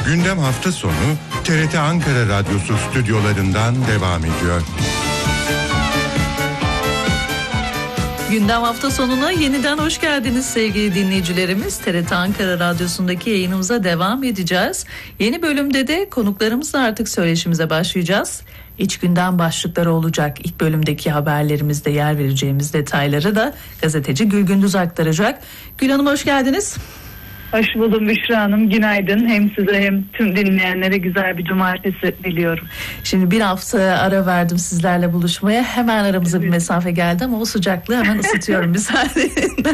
Gündem hafta sonu TRT Ankara Radyosu stüdyolarından devam ediyor. Gündem hafta sonuna yeniden hoş geldiniz sevgili dinleyicilerimiz. TRT Ankara Radyosu'ndaki yayınımıza devam edeceğiz. Yeni bölümde de konuklarımızla artık söyleşimize başlayacağız. İç gündem başlıkları olacak. İlk bölümdeki haberlerimizde yer vereceğimiz detayları da gazeteci Gül Gündüz aktaracak. Gül Hanım hoş geldiniz. Hoş buldum Büşra Hanım. Günaydın. Hem size hem tüm dinleyenlere güzel bir cumartesi diliyorum. Şimdi bir hafta ara verdim sizlerle buluşmaya. Hemen aramıza bir mesafe geldi ama o sıcaklığı hemen ısıtıyorum müsaadenizle.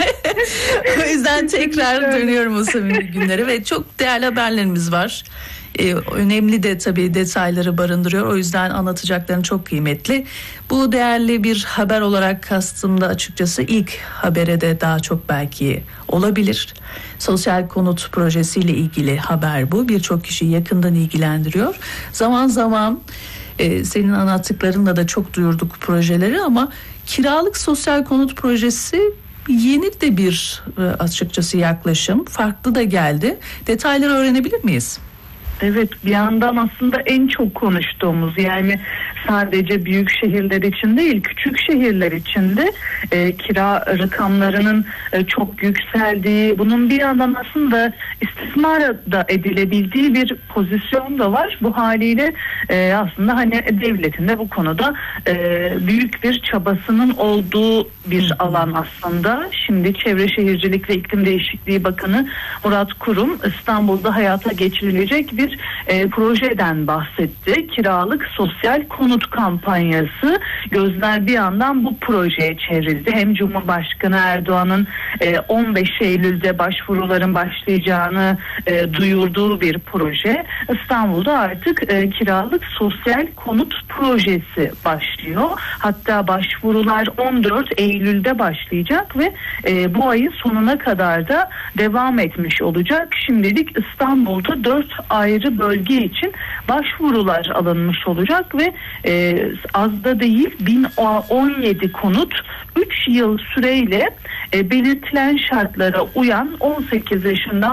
O yüzden tekrar dönüyorum o samimi günlere ve çok değerli haberlerimiz var. Önemli de tabii detayları barındırıyor. O yüzden anlatacaklarım çok kıymetli. Bu değerli bir haber olarak kastımda açıkçası ilk habere de daha çok belki olabilir. Sosyal konut projesiyle ilgili haber bu. Birçok kişiyi yakından ilgilendiriyor. Zaman zaman senin anlattıklarınla da çok duyurduk projeleri ama kiralık sosyal konut projesi yeni de bir açıkçası yaklaşım. Farklı da geldi. Detayları öğrenebilir miyiz? Evet, bir yandan aslında en çok konuştuğumuz, yani sadece büyük şehirler için değil küçük şehirler için de kira rakamlarının çok yükseldiği, bunun bir yandan aslında istismar da edilebildiği bir pozisyon da var. Bu haliyle aslında hani devletin de bu konuda büyük bir çabasının olduğu bir alan aslında. Şimdi Çevre Şehircilik ve İklim Değişikliği Bakanı Murat Kurum İstanbul'da hayata geçirilecek bir projeden bahsetti. Kiralık sosyal konut kampanyası. Gözler bir yandan bu projeye çevrildi. Hem Cumhurbaşkanı Erdoğan'ın 15 Eylül'de başvuruların başlayacağını duyurduğu bir proje. İstanbul'da artık kiralık sosyal konut projesi başlıyor. Hatta başvurular 14 Eylül'de başlayacak ve bu ayın sonuna kadar da devam etmiş olacak. Şimdilik İstanbul'da 4 ayrı bölge için başvurular alınmış olacak ve az da değil 1017 konut 3 yıl süreyle belirtilen şartlara uyan 18 yaşından